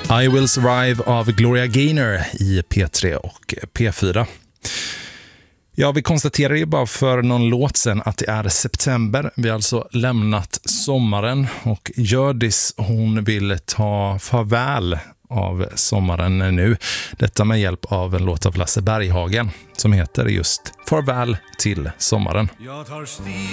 I Will Survive av Gloria Gaynor i P3 och P4. Ja, vi konstaterade ju bara för någon låt sen att det är september. Vi har alltså lämnat sommaren och Hjördis, hon vill ta farväl av sommaren nu. Detta med hjälp av en låt av Lasse Berghagen som heter just Farväl till sommaren. Jag tar stil